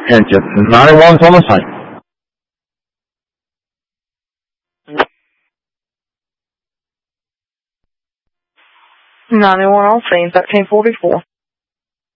Engine 91's on the site. 91 on scene, 1344.